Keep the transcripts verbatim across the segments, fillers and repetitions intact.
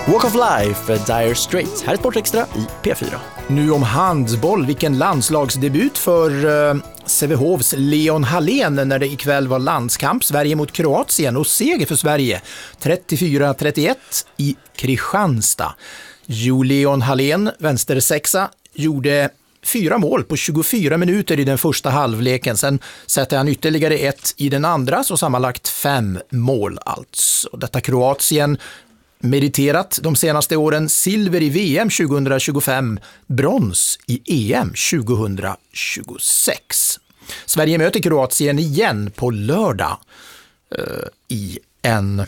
Walk of Life, Dire Straits. Här är Sportextra i P fyra. Nu om handboll, vilken landslagsdebut för uh, Sävehofs Leon Hallén när det ikväll var landskamp Sverige mot Kroatien och seger för Sverige trettiofyra trettioett i Kristianstad. Jo Leon Hallén, vänstersexa, gjorde fyra mål på tjugofyra minuter i den första halvleken. Sen sätter han ytterligare ett i den andra, så sammanlagt fem mål alltså. Detta Kroatien meriterat de senaste åren silver i V M tjugohundratjugofem, brons i E M tjugohundratjugosex. Sverige möter Kroatien igen på lördag eh, i en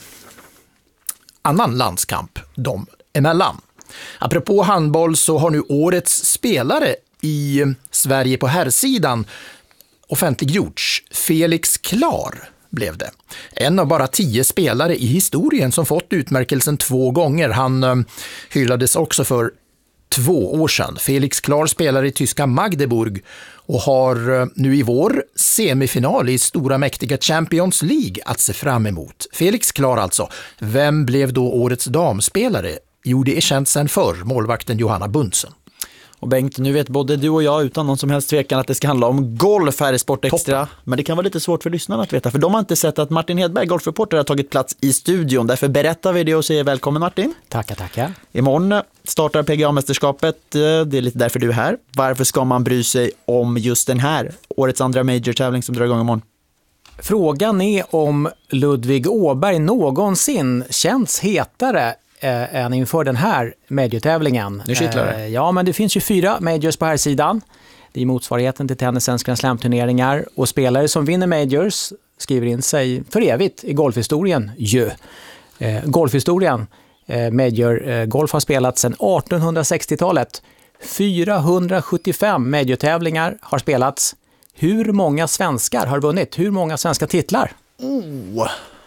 annan landskamp de emellan. Apropå handboll så har nu årets spelare i Sverige på herrsidan offentliggjorts. Felix Klar blev det. En av bara tio spelare i historien som fått utmärkelsen två gånger. Han eh, hyllades också för två år sedan. Felix Klar spelar i tyska Magdeburg och har eh, nu i vår semifinal i stora mäktiga Champions League att se fram emot. Felix Klar alltså. Vem blev då årets damspelare? Jo, det är känt sedan förr, målvakten Johanna Bundsen. Och Bengt, nu vet både du och jag utan någon som helst tvekan att det ska handla om golf här i Sportextra. Toppen. Men det kan vara lite svårt för lyssnarna att veta, för de har inte sett att Martin Hedberg, golfreporter, har tagit plats i studion. Därför berättar vi det och säger välkommen Martin. Tackar, tackar. Imorgon startar P G A-mästerskapet. Det är lite därför du är här. Varför ska man bry sig om just den här, årets andra major-tävling som drar igång imorgon? Frågan är om Ludvig Åberg någonsin känns hetare än inför den här major-tävlingen. Nu kittlar det. Ja, men det finns ju fyra majors på här sidan. Det är motsvarigheten till tennisens Grand Slam-turneringar. Och spelare som vinner majors skriver in sig för evigt i golfhistorien. Jö. Eh, golfhistorien. Eh, major eh, golf har spelat sedan artonhundrasextiotalet. fyrahundrasjuttiofem major-tävlingar har spelats. Hur många svenskar har vunnit? Hur många svenska titlar? Oh.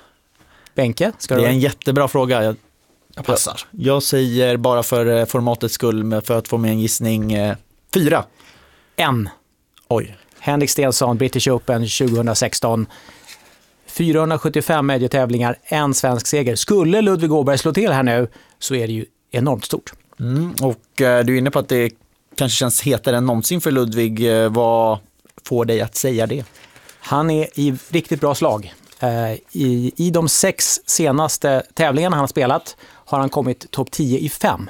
Benke, ska det du... är en jättebra fråga. Jag Jag passar. Jag säger bara för formatets skull, för att få med en gissning, eh, fyra. En. Oj. Henrik Stenson, British Open tjugohundrasexton. fyrahundrasjuttiofem medietävlingar, en svensk seger. Skulle Ludvig Åberg slå till här nu så är det ju enormt stort. Mm, och eh, du är inne på att det kanske känns hetare än någonsin för Ludvig. Eh, vad får dig att säga det? Han är i riktigt bra slag. Eh, i, I de sex senaste tävlingarna han har spelat har han kommit topp tio i fem.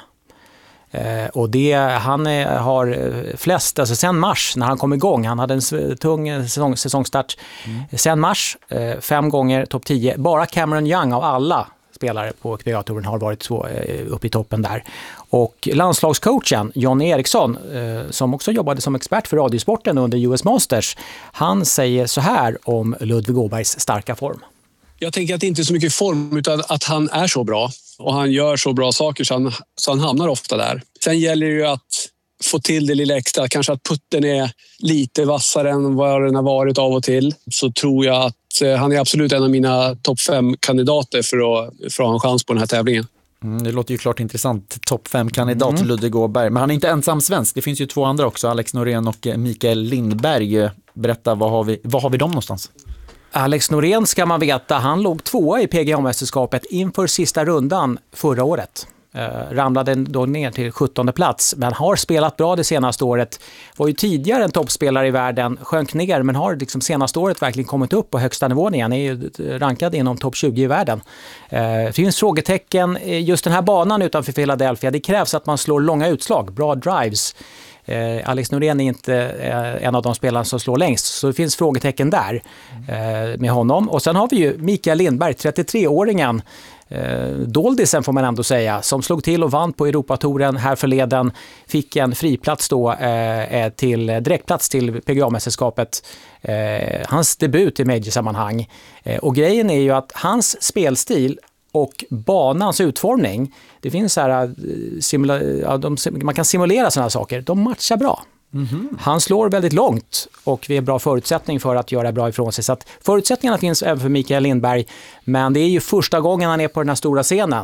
Eh, och det, han är, har flest, alltså sen mars när han kom igång, han hade en tung säsong, säsongstart, mm. sen mars, eh, fem gånger topp tio. Bara Cameron Young av alla spelare på P G A-touren har varit så eh, uppe i toppen där. Och landslagscoachen John Eriksson, eh, som också jobbade som expert för radiosporten under U S Masters, han säger så här om Ludvig Åbergs starka form. Jag tänker att det inte är så mycket form utan att han är så bra och han gör så bra saker så han, så han hamnar ofta där. Sen gäller det ju att få till det lilla extra. Kanske att putten är lite vassare än vad den har varit av och till. Så tror jag att han är absolut en av mina topp fem kandidater för att, för att ha en chans på den här tävlingen. Mm, det låter ju klart intressant. Topp fem kandidat mm. Ludvig Åberg. Men han är inte ensam svensk. Det finns ju två andra också. Alex Norén och Mikael Lindberg. Berätta, vad har vi, vad har vi dem någonstans? Alex Norén ska man veta, han låg tvåa i P G A-mästerskapet inför sista rundan förra året. Eh, ramlade då ner till sjuttonde plats, men har spelat bra det senaste året. Var ju tidigare en toppspelare i världen, sjönk ner, men har liksom senaste året verkligen kommit upp på högsta nivån igen. Är ju rankad inom topp tjugo i världen. Eh, det finns frågetecken. Just den här banan utanför Philadelphia, det krävs att man slår långa utslag, bra drives. Eh, Alex Norén är inte eh, en av de spelarna som slår längst, så det finns frågetecken där eh, med honom. Och sen har vi ju Mikael Lindberg, trettiotre-åringen, eh, doldisen får man ändå säga, som slog till och vann på Europatouren här förleden, fick en friplats då eh, till direktplats till P G A-mästerskapet, eh, hans debut i major-sammanhang. Eh, och grejen är ju att hans spelstil och banans utformning, det finns så här simula- ja, de, man kan simulera sådana saker, de matchar bra. Mm-hmm. Han slår väldigt långt och vi har bra förutsättning för att göra bra ifrån sig. Så att förutsättningarna finns även för Mikael Lindberg, men det är ju första gången han är på den här stora scenen.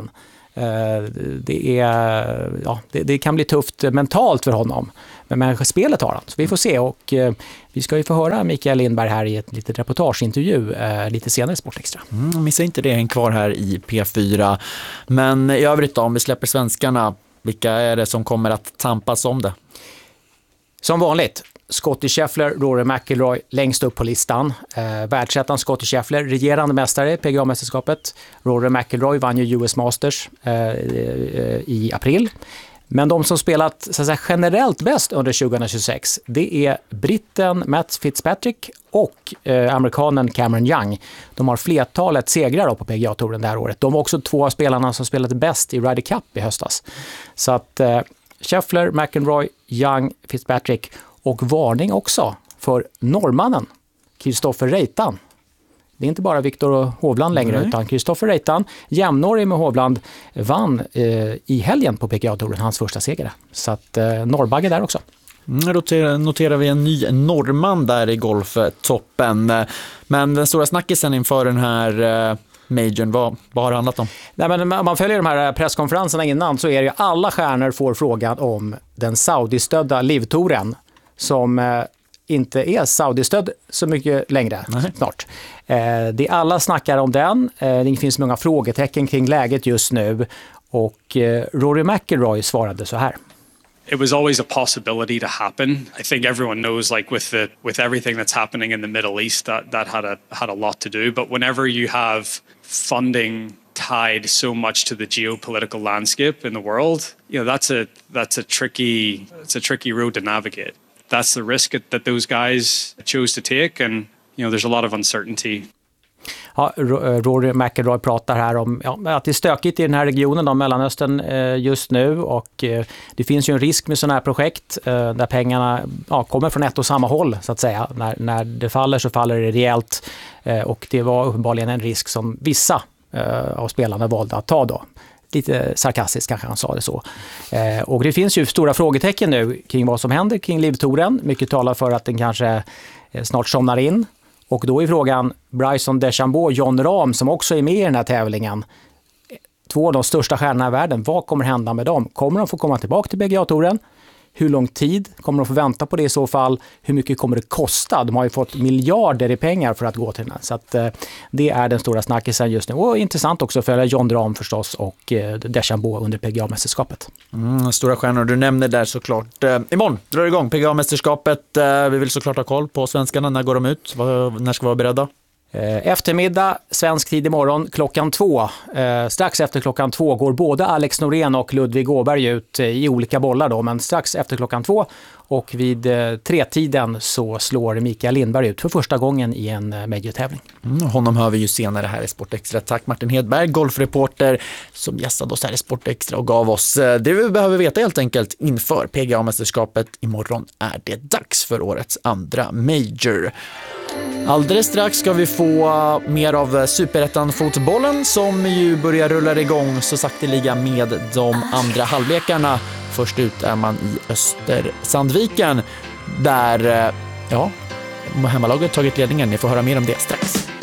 Det, är, ja, det, det kan bli tufft mentalt för honom. Men, men spelet har han, så vi får se. Och eh, vi ska ju få höra Mikael Lindberg här i ett litet reportageintervju eh, lite senare i Sportextra. Mm, missa inte det, häng kvar här i P fyra. Men i övrigt då, om vi släpper svenskarna, vilka är det som kommer att tampas om det? Som vanligt, Scottie Scheffler, Rory McIlroy längst upp på listan. Eh, världsettan Scottie Scheffler, regerande mästare i P G A-mästerskapet. Rory McIlroy vann ju U S Masters eh, i april. Men de som spelat så att säga, generellt bäst under tjugohundratjugosex, det är britten Matt Fitzpatrick och eh, amerikanen Cameron Young. De har flertalet segrar på P G A-touren det här året. De var också två av spelarna som spelat bäst i Ryder Cup i höstas. Så att eh, Scheffler, McIlroy, Young, Fitzpatrick och varning också för norrmannen Kristoffer Reitan. Det är inte bara Viktor Hovland längre, Nej. utan Kristoffer Reitan, jämnårig med Hovland, vann eh, i helgen på P G A-touren, hans första seger. Så att eh, norrbagge där också. Mm, då noterar vi en ny norrman där i golftoppen. Men den stora snackisen inför den här eh, majorn, vad, vad har det handlat om? Nej, men om man följer de här presskonferenserna innan så är det ju alla stjärnor får frågan om den Saudi-stödda LIV-touren som eh, inte är Saudi-stödd så mycket längre. Nej. Snart. Eh, det alla snackar om den. Eh, det finns många frågetecken kring läget just nu. Och eh, Rory McIlroy svarade så här. It was always a possibility to happen. I think everyone knows, like with the with everything that's happening in the Middle East, that that had a had a lot to do. But whenever you have funding tied so much to the geopolitical landscape in the world, you know, that's a that's a tricky it's a tricky road to navigate. That's the risk that those guys chose to take, and you know, there's a lot of uncertainty. Ja, Rory McIlroy pratar här om ja, att det är stökigt i den här regionen av Mellanöstern eh, just nu, och eh, det finns ju en risk med sådana här projekt eh, där pengarna ja, kommer från ett och samma håll så att säga. När, när det faller så faller det rejält, eh, och det var uppenbarligen en risk som vissa eh, av spelarna valde att ta då. Lite sarkastiskt kanske han sa det så. Eh, och det finns ju stora frågetecken nu kring vad som händer kring LIV-touren. Mycket talar för att den kanske eh, snart somnar in. Och då är frågan Bryson DeChambeau och Jon Rahm som också är med i den här tävlingen. Två av de största stjärnorna i världen. Vad kommer hända med dem? Kommer de få komma tillbaka till P G A-touren? Hur lång tid kommer de få vänta på det i så fall? Hur mycket kommer det kosta? De har ju fått miljarder i pengar för att gå till den här. Så att, eh, det är den stora snackisen just nu. Och intressant också att följa Jon Rahm förstås och eh, DeChambeau under P G A-mästerskapet. Mm, stora stjärnor du nämner där såklart. Eh, imorgon drar det igång P G A-mästerskapet. Eh, vi vill såklart ha koll på svenskarna. När går de ut? Var, när ska vi vara beredda? Eftermiddag, svensk tid imorgon, klockan två. Eh, strax efter klockan två går både Alex Norén och Ludvig Åberg ut i olika bollar då, men strax efter klockan två. Och vid eh, tretiden så slår Mikael Lindberg ut för första gången i en eh, major-tävling. Mm, honom hör vi ju senare här i Sportextra. Tack Martin Hedberg, golfreporter som gästade oss här i Sportextra och gav oss eh, det vi behöver veta helt enkelt inför P G A-mästerskapet. Imorgon är det dags för årets andra major. Alldeles strax ska vi få mer av Superettan-fotbollen som ju börjar rulla igång så sakteliga med de andra halvlekarna. Först ut är man i Östersandviken där ja, hemmalaget tagit ledningen. Ni får höra mer om det strax.